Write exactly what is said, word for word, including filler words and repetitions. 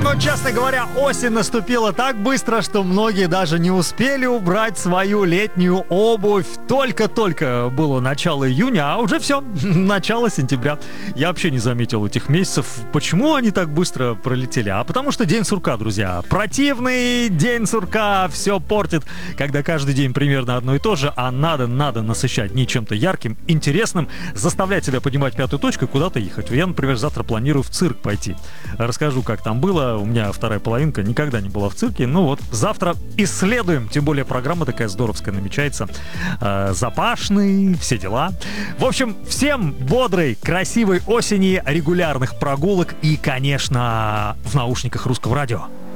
Но, честно говоря, осень наступила так быстро, что многие даже не успели убрать свою летнюю обувь. Только-только было начало июня, а уже все, начало сентября. Я вообще не заметил этих месяцев. Почему они так быстро пролетели? А потому что день сурка, друзья. Противный день сурка все портит, когда каждый день примерно одно и то же, а надо, надо насыщать не чем-то ярким, интересным, заставлять себя поднимать пятую точку и куда-то ехать. Я, например, завтра планирую в цирк пойти. Расскажу, как там было. У меня вторая половинка никогда не была в цирке. Ну вот, завтра исследуем. Тем более программа такая здоровская намечается. Э, запашный, все дела. В общем, всем бодрой, красивой осени, регулярных прогулок и, конечно, в наушниках Русского радио.